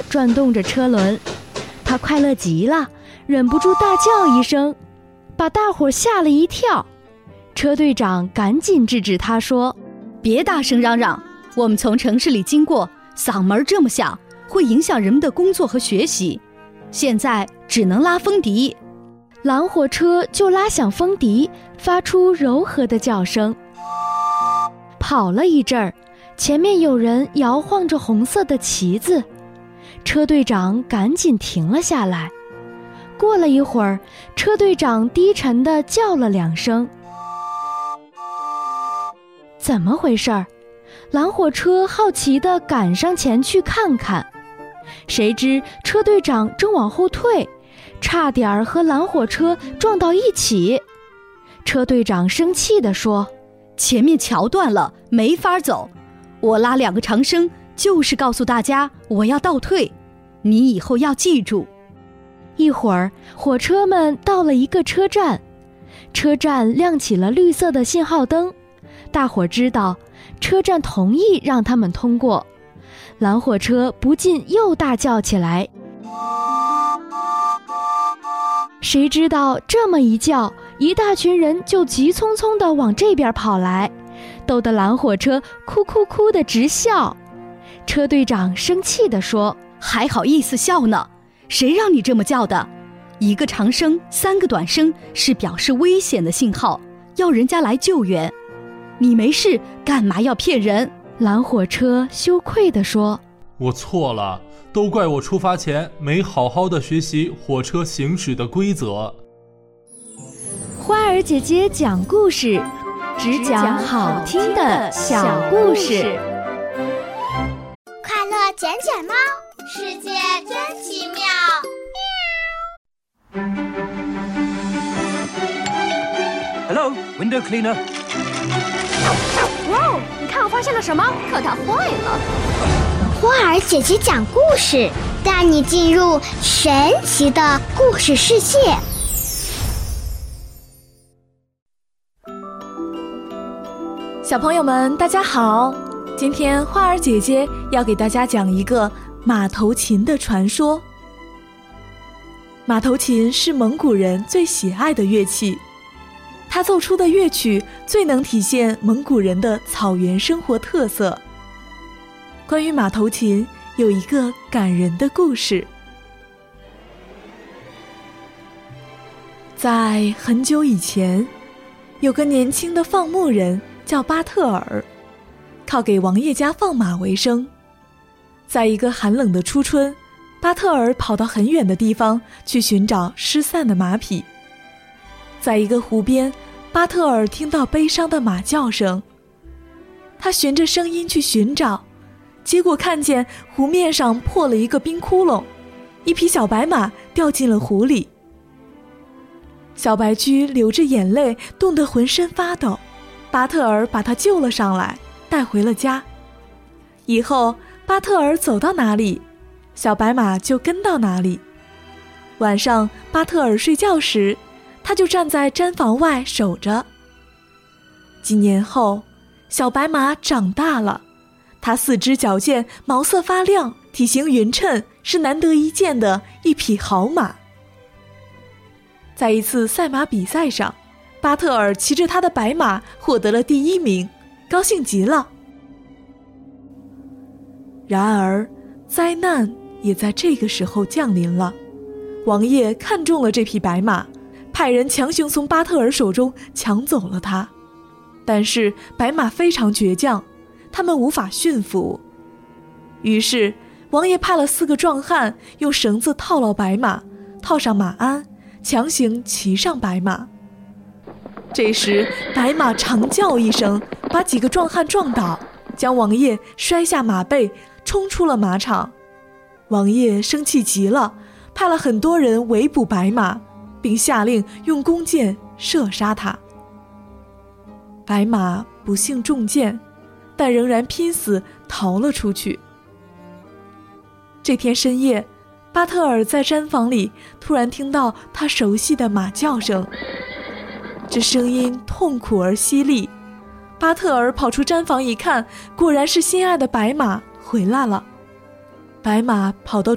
转动着车轮，他快乐极了，忍不住大叫一声，把大伙吓了一跳。车队长赶紧制止他说： 别大声嚷嚷，我们从城市里经过，嗓门这么响，会影响人们的工作和学习。现在只能拉风笛。 蓝火车就拉响风笛，发出柔和的叫声。跑了一阵儿，前面有人摇晃着红色的旗子，车队长赶紧停了下来。过了一会儿，车队长低沉地叫了2声。怎么回事儿？蓝火车好奇地赶上前去看看，谁知车队长正往后退，差点和蓝火车撞到一起。车队长生气地说： 前面桥断了，没法走，我拉2个长声就是告诉大家我要倒退，你以后要记住。 一会儿火车们到了一个车站，车站亮起了绿色的信号灯，大伙知道车站同意让他们通过。蓝火车不禁又大叫起来。谁知道这么一叫，一大群人就急匆匆地往这边跑来，逗得蓝火车哭哭哭地直笑。车队长生气地说： 还好意思笑呢，谁让你这么叫的？1个长声3个短声是表示危险的信号，要人家来救援。你没事干嘛要骗人？ 蓝火车羞愧地说： 我错了，都怪我出发前没好好的学习火车行驶的规则。 花儿姐姐讲故事，只讲好听的小故事。 快乐捡捡猫，世界真奇妙。 Hello, window cleaner. 哇哦，你看我发现了什么？可它坏了。 花儿姐姐讲故事，带你进入神奇的故事世界。 小朋友们大家好，今天花儿姐姐要给大家讲一个马头琴的传说。马头琴是蒙古人最喜爱的乐器，它奏出的乐曲最能体现蒙古人的草原生活特色。关于马头琴有一个感人的故事。在很久以前，有个年轻的放牧人叫巴特尔，靠给王爷家放马为生。在一个寒冷的初春，巴特尔跑到很远的地方去寻找失散的马匹。在一个湖边，巴特尔听到悲伤的马叫声，他循着声音去寻找，结果看见湖面上破了一个冰窟窿，一匹小白马掉进了湖里。小白驹流着眼泪，冻得浑身发抖。巴特尔把他救了上来，带回了家。以后巴特尔走到哪里，小白马就跟到哪里。晚上巴特尔睡觉时，他就站在毡房外守着。几年后，小白马长大了，它4肢矫健，毛色发亮，体型匀称，是难得一见的一匹好马。在一次赛马比赛上，巴特尔骑着他的白马获得了第1名，高兴极了。然而，灾难也在这个时候降临了。王爷看中了这匹白马，派人强行从巴特尔手中抢走了它。但是白马非常倔强，他们无法驯服。于是王爷派了4个壮汉，用绳子套牢白马，套上马鞍，强行骑上白马。这时白马长叫一声，把几个壮汉撞倒，将王爷摔下马背，冲出了马场。王爷生气极了，派了很多人围捕白马，并下令用弓箭射杀他。白马不幸中箭，但仍然拼死逃了出去。这天深夜，巴特尔在毡房里突然听到他熟悉的马叫声，这声音痛苦而犀利。巴特尔跑出毡房一看，果然是心爱的白马回来了。白马跑到